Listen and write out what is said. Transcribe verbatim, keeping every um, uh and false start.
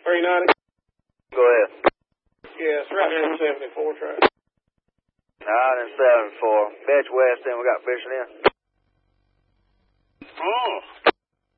three ninety? Go ahead. Yeah, it's right here in seventy-four track. Nine and seven four. Fetch west, and we got fishing in. Oh.